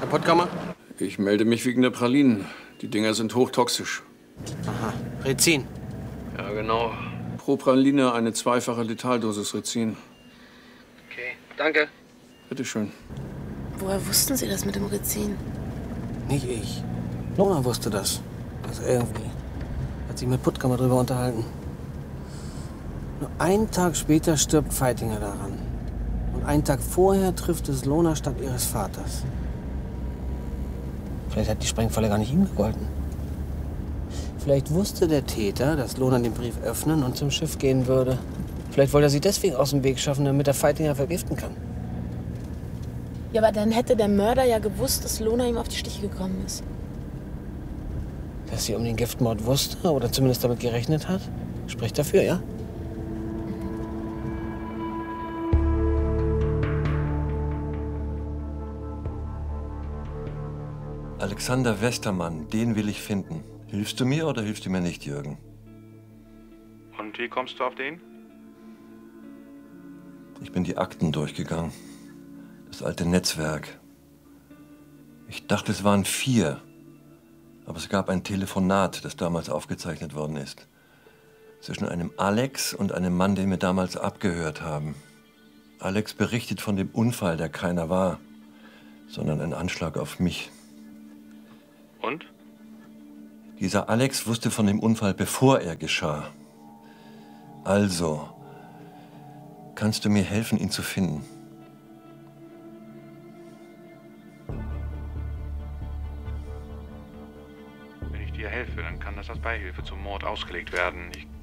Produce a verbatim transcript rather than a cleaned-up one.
Herr Pottkammer? Ich melde mich wegen der Pralinen. Die Dinger sind hochtoxisch. Aha. Rizin. Ja, genau. Pro Praline eine zweifache Letaldosis Rizin. Okay, danke. Bitte schön. Woher wussten Sie das mit dem Rizin? Nicht ich. Lona wusste das. Also irgendwie. Hat sich mit Puttkammer drüber unterhalten. Nur einen Tag später stirbt Feitinger daran. Und einen Tag vorher trifft es Lona statt ihres Vaters. Vielleicht hat die Sprengfalle gar nicht ihm gegolten. Vielleicht wusste der Täter, dass Lona den Brief öffnen und zum Schiff gehen würde. Vielleicht wollte er sie deswegen aus dem Weg schaffen, damit er Feitinger vergiften kann. Ja, aber dann hätte der Mörder ja gewusst, dass Lona ihm auf die Stiche gekommen ist. Dass sie um den Giftmord wusste oder zumindest damit gerechnet hat, spricht dafür, ja? Alexander Westermann, den will ich finden. Hilfst du mir oder hilfst du mir nicht, Jürgen? Und wie kommst du auf den? Ich bin die Akten durchgegangen. Das alte Netzwerk. Ich dachte, es waren vier. Aber es gab ein Telefonat, das damals aufgezeichnet worden ist. Zwischen einem Alex und einem Mann, den wir damals abgehört haben. Alex berichtet von dem Unfall, der keiner war, sondern ein Anschlag auf mich. Und? Dieser Alex wusste von dem Unfall, bevor er geschah. Also, kannst du mir helfen, ihn zu finden? Wenn ich dir helfe, dann kann das als Beihilfe zum Mord ausgelegt werden. Ich